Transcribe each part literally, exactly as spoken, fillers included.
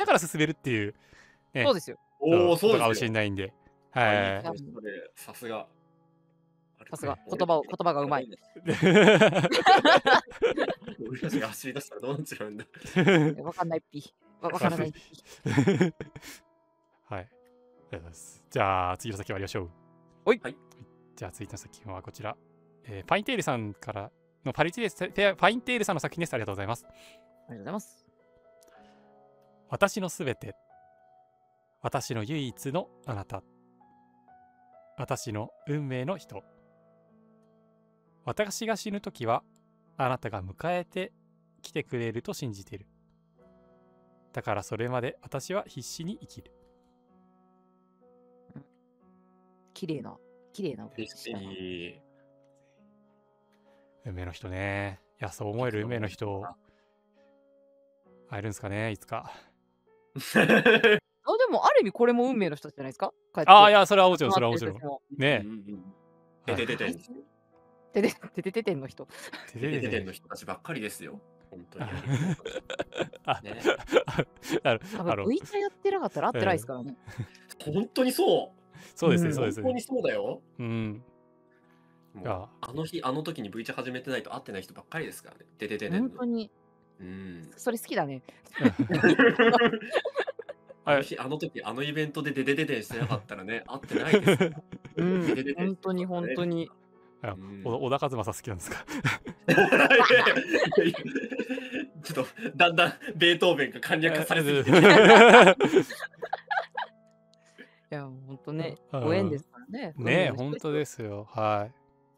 から進めるっていう、ね、 そうですよ。 おお、そうですよ。 かもしれないんで。はい。 さすが。 さすが、言葉を、言葉がうまい。 俺たちが走り出したらどうなっちゃうんだ。 わかんないっぴ。わからないっぴ。 はい。ありがとうございます。じゃあ、次の作品終わりましょう。 はい。 じゃあ、次の作品はこちら。えー、パインテールさんからのパリテール、パインテールさんの作品です。ありがとうございます。 ありがとうございます。 私のすべて。私の唯一のあなた。私の運命の人。私が死ぬときは、あなたが迎えてきてくれると信じている。だからそれまで私は必死に生きる。 綺麗な、綺麗な。 運命の人ね。いや、そう思える運命の人、会えるんですかね、いつか。 あ、でも、ある意味これも運命の人じゃないですか。 ああ、いや、それはもちろん、それはもちろん。ねえ。ててててん。 ててててててんの人。 ててててんの人たちばっかりですよ。本当に。 ね。多分 V チャやってなかったら会ってないですからね。 本当にそう。 そうですね、そうですね。 本当にそうだよ。 うん。 あの日、あの時に V チャ始めてないと会ってない人ばっかりですからね。ててててんの。 本当に。うん。それ好きだね。 あの日、あの時、あのイベントでデデデデンしてなかったらね、会ってないですよ。 うん、本当に本当に。 小田和正好きなんですか。 ちょっとだんだんベートーベンが簡略化されてる。いや、本当ね、ご縁ですからね。 ね、本当ですよ。はい。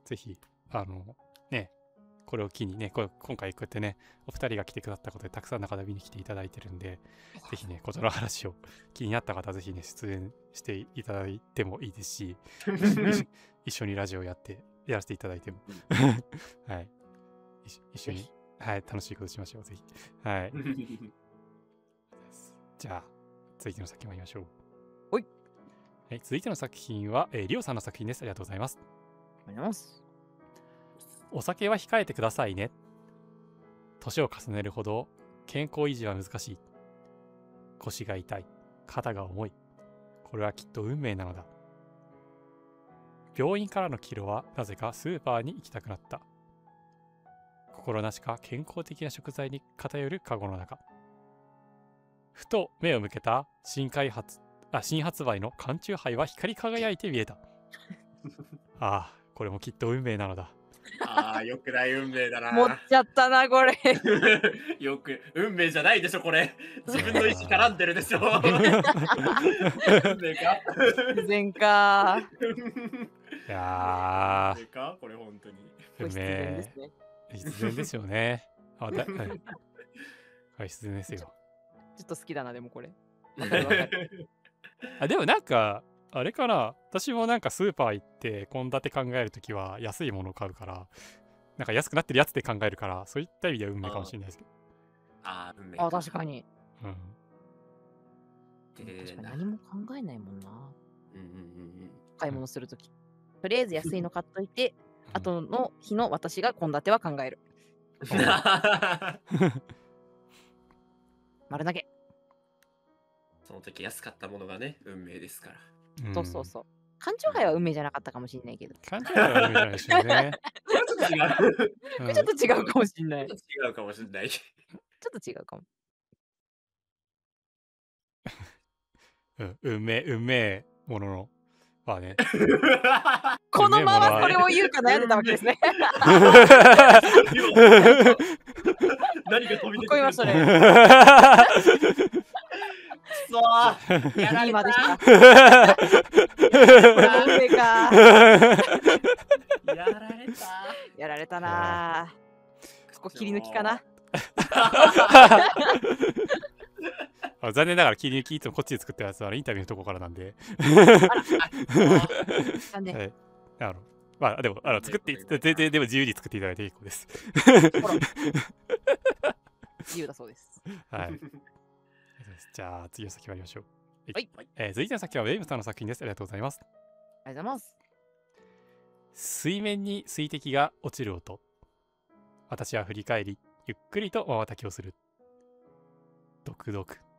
ぜひ、あの、ね、これを機にね、これ今回こうやってね、お二人が来てくださったことでたくさんの方見に来ていただいてるんで、ぜひね、この話を気になった方、ぜひね、出演していただいてもいいですし、一緒にラジオやって、やらせていただいても、はい。一緒に、はい、楽しいことしましょう、ぜひ。はい。じゃあ、続いての作品参りましょう。 はい。 はい、続いての作品は、えー、リオさんの作品です。ありがとうございます。 ありがとうございます。 お酒は控えてくださいね。年を重ねるほど健康維持は難しい。腰が痛い。肩が重い。これはきっと運命なのだ。病院からの帰路はなぜかスーパーに行きたくなった。心なしか健康的な食材に偏るカゴの中。ふと目を向けた新開発、あ、新発売の缶チューハイは光り輝いて見えた。ああ、これもきっと運命なのだ。 ああ、よくない運命だな。 持っちゃったな、これ。 よく、運命じゃないでしょ、これ。自分の意思絡んでるでしょ。運命か自然か。 いやー。 運命かこれ本当に。 運命。必然ですよね。あ、だ、はい。これ必然ですよ。 ちょっと好きだな、でもこれ。 あ、でもなんか、あれかな、私もなんかスーパー行って献立考えるときは安いものを買うから、なんか安くなってるやつで考えるから、そういった意味では運命かもしれないですけど。 ああ、運命。 あ、確かに。 うん。 確かに何も考えないもんな。うんうんうんうん。買い物するとき。とりあえず安いの買っといて、後の日の私が献立は考える。丸投げ。 その時安かったものがね、運命ですから。 そうそうそう。缶チューハイは運命じゃなかったかもしれないけど。 缶チューハイは運命じゃないですよね。 これちょっと違うかもしれない。 違うかもしれない。 ちょっと違うかも。 うん、運命、運命ものの。まあね。 このままそれを言うか悩んでたわけですね。 何か飛び出てこいましたね。 そう。やられた。 運命か。 やられた。 やられたな。ここ切り抜きかな。 残念ながら切り抜きいつもこっちで作ったやつはインタビューのとこからなんで。 残念。 はい。あの、まあでもあの作って全然でも自由に作っていただいて結構です。 自由だそうです。 はい。じゃあ次の作品参りましょう。 はい。 えー、続いての作品はウェイムさんの作品です。ありがとうございます。 ありがとうございます。 水面に水滴が落ちる音。私は振り返り、ゆっくりと瞬きをする。ドクドク。